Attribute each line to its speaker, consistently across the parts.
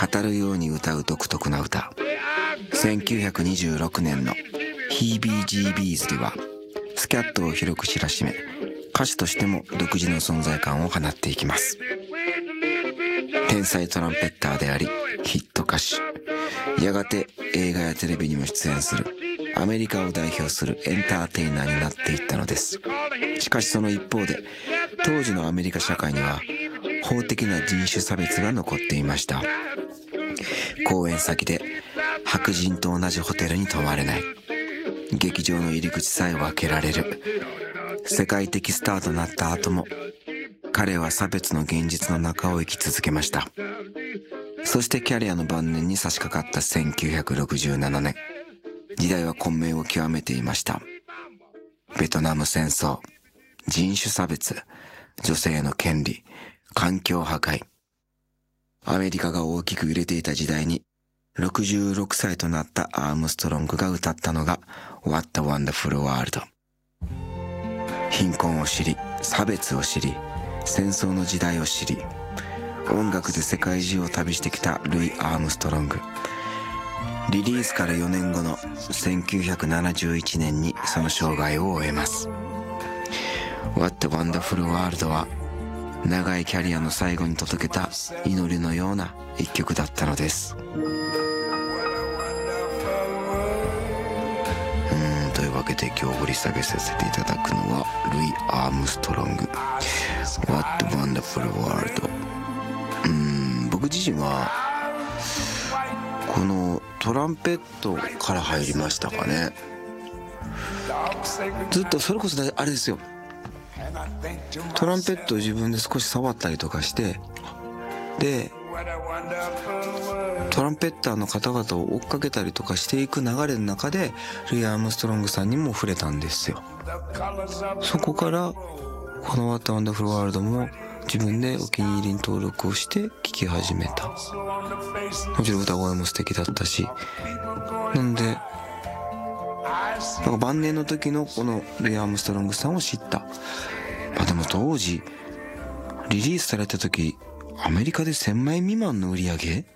Speaker 1: 語るように歌う独特な歌。1926年のヒービージービーズではスキャットを広く知らしめ、歌手としても独自の存在感を放っていきます。天才トランペッターでありヒット歌手、やがて映画やテレビにも出演するアメリカを代表するエンターテイナーになっていったのです。しかしその一方で、当時のアメリカ社会には法的な人種差別が残っていました。公演先で白人と同じホテルに泊まれない、劇場の入り口さえ分けられる。世界的スターとなった後も彼は差別の現実の中を生き続けました。そしてキャリアの晩年に差し掛かった1967年、時代は混迷を極めていました。ベトナム戦争、人種差別、女性の権利、環境破壊。アメリカが大きく揺れていた時代に、66歳となったアームストロングが歌ったのが What a Wonderful World。 貧困を知り、差別を知り、戦争の時代を知り、音楽で世界中を旅してきたルイ・アームストロング。リリースから4年後の1971年にその生涯を終えます。 What a Wonderful World は長いキャリアの最後に届けた祈りのような一曲だったのです。というわけで今日掘り下げさせていただくのはルイ・アームストロング What a Wonderful World。 僕自身はこのトランペットから入りましたかね。ずっとそれこそあれですよ、トランペットを自分で少し触ったりとかして、でトランペッターの方々を追っかけたりとかしていく流れの中でルイ・アームストロングさんにも触れたんですよ。そこからこの What a Wonderful World も自分でお気に入りに登録をして聴き始めた。もちろん歌声も素敵だったし、なんで晩年の時のこのルイ・アームストロングさんを知った。でも当時リリースされた時アメリカで1000枚未満の売り上げ、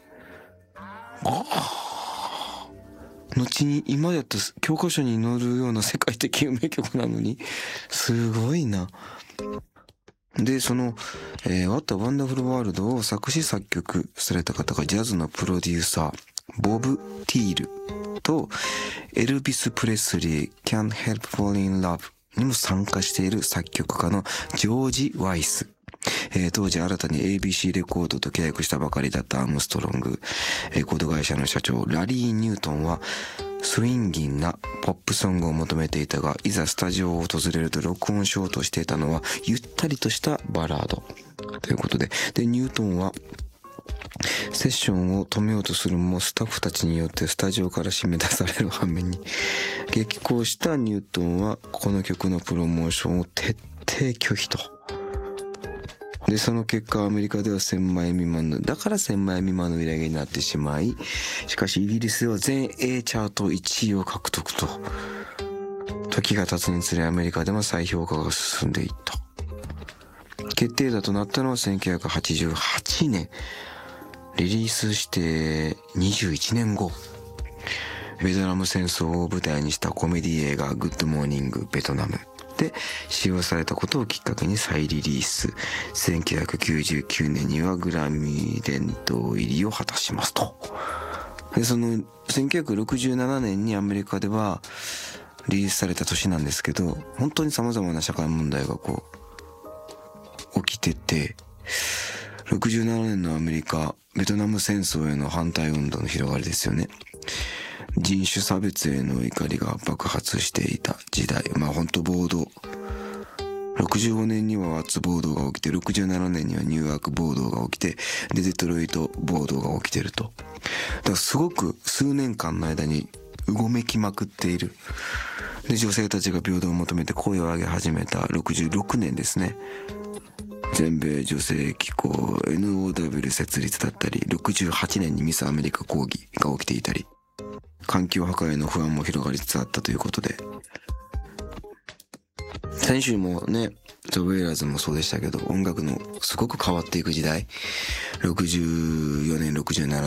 Speaker 1: 後に今やった教科書に載るような世界的有名曲なのにすごいな。でその、What a Wonderful World を作詞作曲された方がジャズのプロデューサーボブ・ティールとエルビス・プレスリー Can't Help Falling in Love にも参加している作曲家のジョージ・ワイス。当時新たに ABC レコードと契約したばかりだったアームストロング、レコード会社の社長ラリー・ニュートンはスインギンなポップソングを求めていたが、いざスタジオを訪れると録音しようとしていたのはゆったりとしたバラードということで、ニュートンはセッションを止めようとするもスタッフたちによってスタジオから締め出される反面に激高したニュートンはこの曲のプロモーションを徹底拒否と。でその結果アメリカでは1000枚未満の売り上げになってしまい、しかしイギリスでは全英チャート1位を獲得と。時が経つにつれアメリカでも再評価が進んでいった。決定打となったのは1988年、リリースして21年後、ベトナム戦争を舞台にしたコメディ映画グッドモーニングベトナムで使用されたことをきっかけに再リリース。1999年にはグラミー殿堂入りを果たしますと。でその1967年にアメリカではリリースされた年なんですけど、本当に様々な社会問題が起きてて、67年のアメリカ、ベトナム戦争への反対運動の広がりですよね。人種差別への怒りが爆発していた時代。本当暴動。65年にはワッツ暴動が起きて、67年にはニューヨーク暴動が起きて、でデトロイト暴動が起きてると。だからすごく数年間の間にうごめきまくっている。で女性たちが平等を求めて声を上げ始めた66年ですね。全米女性機構 NOW 設立だったり、68年にミスアメリカ抗議が起きていたり、環境破壊の不安も広がりつつあったということで、先週もねザ・ウェイラーズもそうでしたけど、音楽のすごく変わっていく時代、64年67